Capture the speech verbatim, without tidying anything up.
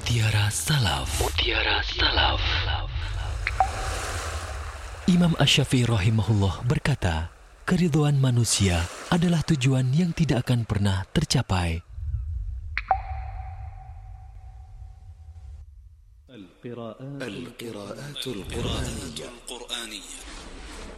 Mutiara Salaf. Mutiara Salaf. Imam Asy-Syafi'i rahimahullah berkata, keridhaan manusia adalah tujuan yang tidak akan pernah tercapai. القراءات القرآنية